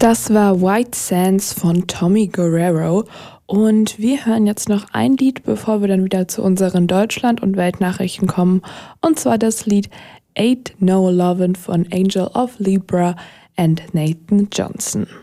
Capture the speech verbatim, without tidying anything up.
Das war White Sands von Tommy Guerrero und wir hören jetzt noch ein Lied, bevor wir dann wieder zu unseren Deutschland- und Weltnachrichten kommen, und zwar das Lied Ain't No Lovin' von Angel of Libra and Nathan Johnson.